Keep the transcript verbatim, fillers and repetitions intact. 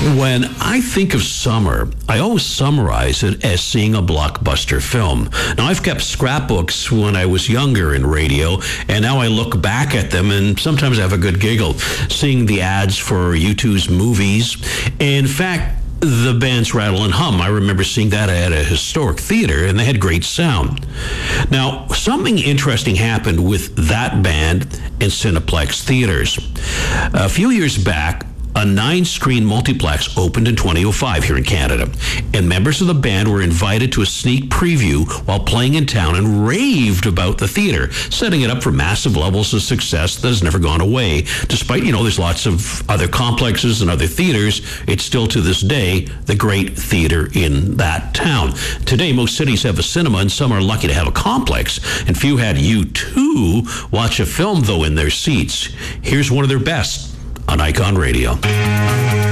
When I think of summer, I always summarize it as seeing a blockbuster film. Now, I've kept scrapbooks when I was younger in radio, and now I look back at them and sometimes I have a good giggle, seeing the ads for U two's movies. In fact, the band's Rattle and Hum, I remember seeing that at a historic theater, and they had great sound. Now, something interesting happened with that band in Cineplex theaters. A few years back, a nine-screen multiplex opened in twenty oh five here in Canada, and members of the band were invited to a sneak preview while playing in town and raved about the theater, setting it up for massive levels of success that has never gone away. Despite, you know, there's lots of other complexes and other theaters, it's still to this day the great theater in that town. Today, most cities have a cinema, and some are lucky to have a complex, and few had U two watch a film, though, in their seats. Here's one of their best on Icon Radio.